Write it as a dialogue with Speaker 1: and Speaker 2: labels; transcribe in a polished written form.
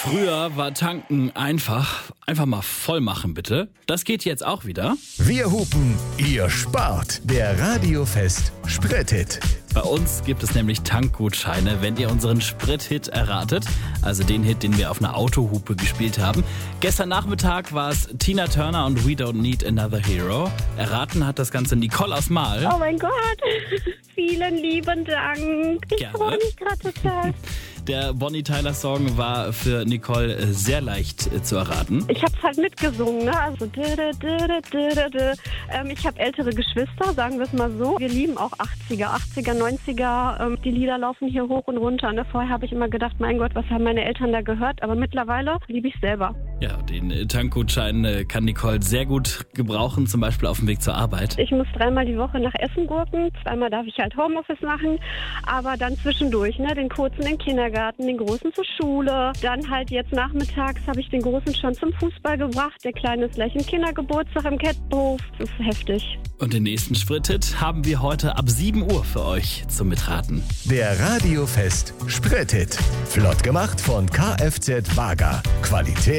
Speaker 1: Früher war tanken einfach mal voll machen bitte. Das geht jetzt auch wieder.
Speaker 2: Wir hupen, ihr spart. Der Radiofest Sprit-Hit.
Speaker 1: Bei uns gibt es nämlich Tankgutscheine, wenn ihr unseren Sprit-Hit erratet. Also den Hit, den wir auf einer Autohupe gespielt haben. Gestern Nachmittag war es Tina Turner und We Don't Need Another Hero. Erraten hat das Ganze Nicole aus Mahl.
Speaker 3: Oh mein Gott, vielen lieben Dank. Ich freue mich gerade total.
Speaker 1: Der Bonnie Tyler Song war für Nicole sehr leicht zu erraten.
Speaker 3: Ich habe es halt mitgesungen, ne? Also ich habe ältere Geschwister, sagen wir es mal so. Wir lieben auch 80er, 90er. Die Lieder laufen hier hoch und runter. Und vorher habe ich immer gedacht, mein Gott, was haben meine Eltern da gehört? Aber mittlerweile liebe ich es selber.
Speaker 1: Ja, den Tankgutschein kann Nicole sehr gut gebrauchen, zum Beispiel auf dem Weg zur Arbeit.
Speaker 3: Ich muss 3-mal die Woche nach Essen gurken. 2-mal darf ich halt Homeoffice machen. Aber dann zwischendurch, ne? Den Kurzen in den Kindergarten, den Großen zur Schule. Dann halt jetzt nachmittags habe ich den Großen schon zum Fußball gebracht. Der Kleine ist gleich im Kindergeburtstag im Kettenhof. Das ist heftig.
Speaker 1: Und den nächsten Sprit-Hit haben wir heute ab 7 Uhr für euch zum Mitraten.
Speaker 2: Der Radiofest Sprit-Hit. Flott gemacht von Kfz Wager. Qualität